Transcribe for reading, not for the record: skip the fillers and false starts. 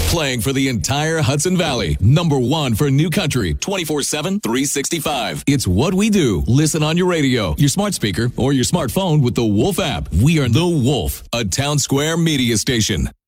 Playing for the entire Hudson Valley. #1 for new country, 24/7, 365. It's what we do. Listen on your radio, your smart speaker, or your smartphone with the Wolf app. We are The Wolf, a Town Square media station.